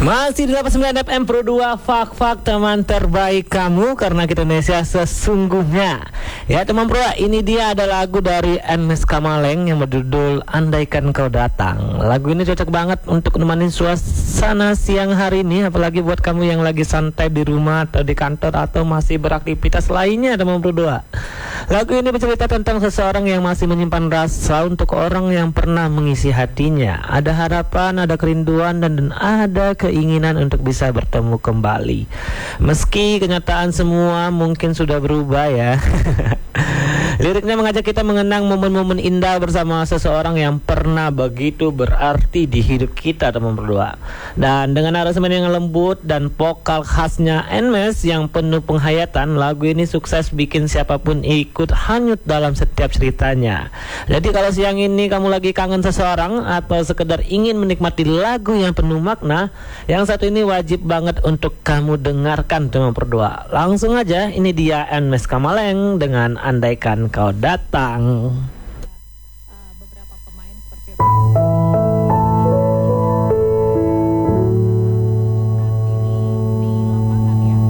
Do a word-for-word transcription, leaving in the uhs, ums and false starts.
Masih di delapan puluh sembilan F M Pro dua, Fak-Fak teman terbaik kamu, karena kita Indonesia sesungguhnya. Ya teman Pro, ini dia ada lagu dari Ernest Kamaleng yang berjudul Andaikan Kau Datang. Lagu ini cocok banget untuk nemenin suasana siang hari ini, apalagi buat kamu yang lagi santai di rumah atau di kantor atau masih beraktivitas lainnya teman Pro dua. Lagu ini bercerita tentang seseorang yang masih menyimpan rasa untuk orang yang pernah mengisi hatinya. Ada harapan, ada kerinduan, dan, dan ada keinginan untuk bisa bertemu kembali. Meski kenyataan semua mungkin sudah berubah ya. Liriknya mengajak kita mengenang momen-momen indah bersama seseorang yang pernah begitu berarti di hidup kita teman berdua. Dan dengan aransemen yang lembut dan vokal khasnya Ernest yang penuh penghayatan, lagu ini sukses bikin siapapun ikut hanyut dalam setiap ceritanya. Jadi kalau siang ini kamu lagi kangen seseorang atau sekedar ingin menikmati lagu yang penuh makna, yang satu ini wajib banget untuk kamu dengarkan teman berdua. Langsung aja, ini dia Ernest Kamaleng dengan Andaikan Kau Datang.